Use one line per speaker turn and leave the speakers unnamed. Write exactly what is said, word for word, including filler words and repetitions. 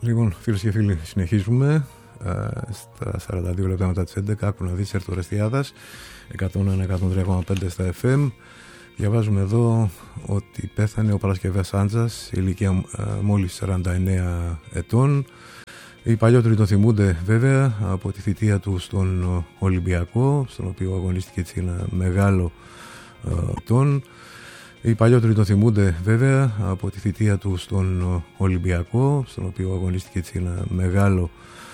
Λοιπόν, φίλες και φίλοι, συνεχίζουμε ε, στα σαράντα δύο λεπτά μετά τις έντεκα. Άκου να δεις, Ερτορεστιάδας εκατόν ένα εκατόν τρία κόμμα πέντε στα εφ εμ. Διαβάζουμε εδώ ότι πέθανε ο Παρασκευές Άντζας, ηλικία ε, μόλις σαράντα εννέα ετών. Οι παλιότεροι τον θυμούνται βέβαια από τη θητεία του στον Ολυμπιακό, στον οποίο αγωνίστηκε έτσι ένα μεγάλο ε, τον. Οι παλιότεροι τον θυμούνται βέβαια από τη θητεία του στον Ολυμπιακό, στον οποίο αγωνίστηκε έτσι ένα μεγάλο